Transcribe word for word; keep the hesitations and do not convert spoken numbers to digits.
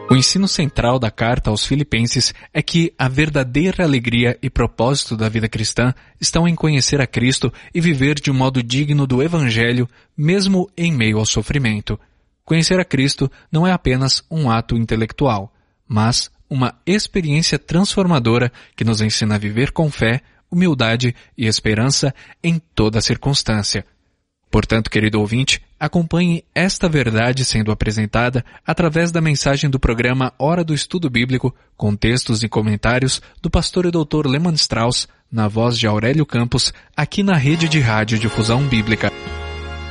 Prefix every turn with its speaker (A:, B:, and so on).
A: O ensino central da carta aos Filipenses é que a verdadeira alegria e propósito da vida cristã estão em conhecer a Cristo e viver de um modo digno do Evangelho, mesmo em meio ao sofrimento. Conhecer a Cristo não é apenas um ato intelectual, mas uma experiência transformadora que nos ensina a viver com fé, humildade e esperança em toda circunstância. Portanto, querido ouvinte, acompanhe esta verdade sendo apresentada através da mensagem do programa Hora do Estudo Bíblico, com textos e comentários do pastor e doutor Lehmann Strauss, na voz de Aurélio Campos, aqui na Rede de Rádio Difusão Bíblica.